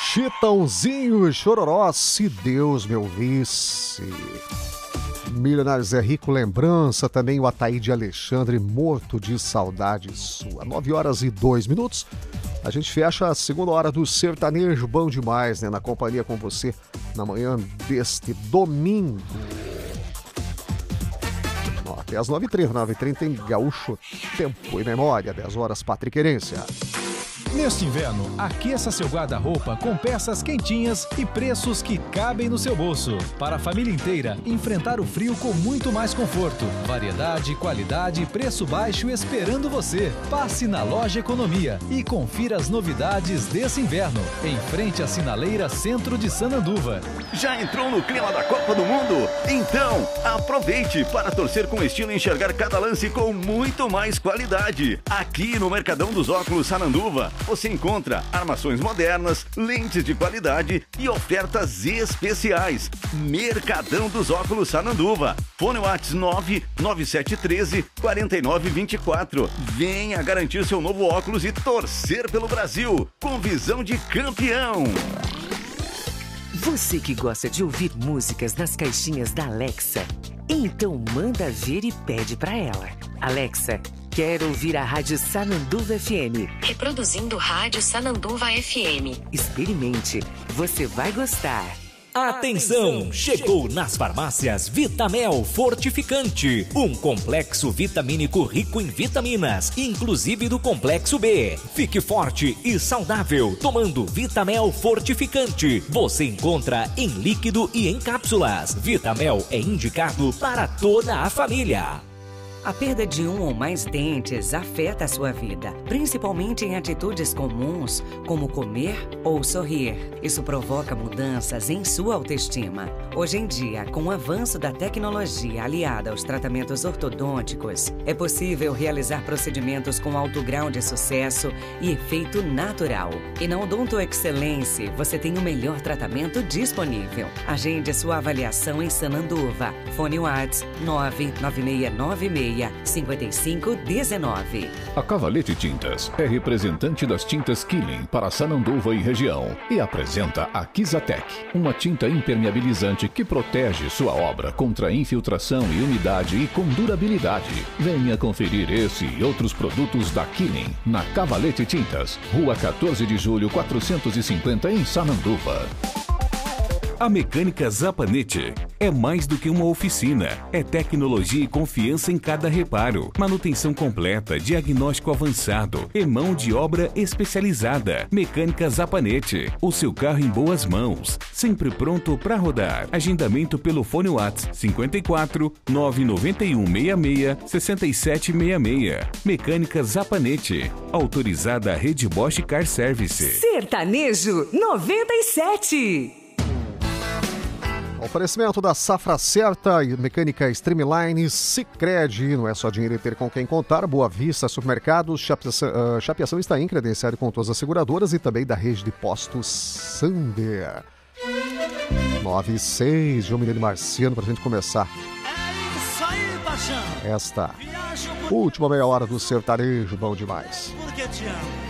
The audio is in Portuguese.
Chitãozinho e Chororó, se Deus me ouvisse. Milionários é Rico, lembrança. Também o Ataíde Alexandre, morto de saudade sua. 9h02. A gente fecha a segunda hora do sertanejo bom demais, né? Na companhia com você na manhã deste domingo. Até as 9h30. 9h30 tem Gaúcho Tempo e Memória. 10 horas, Pátria e Querência. Neste inverno, aqueça seu guarda-roupa com peças quentinhas e preços que cabem no seu bolso. Para a família inteira, enfrentar o frio com muito mais conforto. Variedade, qualidade e preço baixo esperando você. Passe na Loja Economia e confira as novidades desse inverno. Em frente à Sinaleira Centro de Sananduva. Já entrou no clima da Copa do Mundo? Então, aproveite para torcer com estilo e enxergar cada lance com muito mais qualidade. Aqui no Mercadão dos Óculos Sananduva, você encontra armações modernas, lentes de qualidade e ofertas especiais. Mercadão dos Óculos Sananduva. Fone WhatsApp 99713-4924. Venha garantir seu novo óculos e torcer pelo Brasil com visão de campeão. Você que gosta de ouvir músicas nas caixinhas da Alexa, então manda ver e pede pra ela. Alexa, quero ouvir a Rádio Sananduva FM. Reproduzindo Rádio Sananduva FM. Experimente, você vai gostar. Atenção! Chegou nas farmácias Vitamel Fortificante, um complexo vitamínico rico em vitaminas, inclusive do complexo B. Fique forte e saudável tomando Vitamel Fortificante. Você encontra em líquido e em cápsulas. Vitamel é indicado para toda a família. A perda de um ou mais dentes afeta a sua vida, principalmente em atitudes comuns, como comer ou sorrir. Isso provoca mudanças em sua autoestima. Hoje em dia, com o avanço da tecnologia aliada aos tratamentos ortodônticos, é possível realizar procedimentos com alto grau de sucesso e efeito natural. E na Odonto Excellence, você tem o melhor tratamento disponível. Agende sua avaliação em Sananduva. Fone WhatsApp 99656-5519. A Cavalete Tintas é representante das tintas Killing para Sananduva e região e apresenta a Kizatec, uma tinta impermeabilizante que protege sua obra contra infiltração e umidade e com durabilidade. Venha conferir esse e outros produtos da Killing na Cavalete Tintas, Rua 14 de Julho 450 em Sananduva. A Mecânica Zapanete é mais do que uma oficina. É tecnologia e confiança em cada reparo. Manutenção completa, diagnóstico avançado e mão de obra especializada. Mecânica Zapanete. O seu carro em boas mãos. Sempre pronto para rodar. Agendamento pelo fone WhatsApp 54 991 66 6766. Mecânica Zapanete. Autorizada a Rede Bosch Car Service. Sertanejo 97. Oferecimento da Safra Certa e Mecânica Streamline, Sicredi, não é só dinheiro e ter com quem contar. Boa Vista, Supermercados, Chapeação está em credenciado com todas as seguradoras e também da rede de postos Sander. 9h06, João Mineiro Marciano, para a gente começar esta última meia hora do sertanejo bom demais. Porque te amo.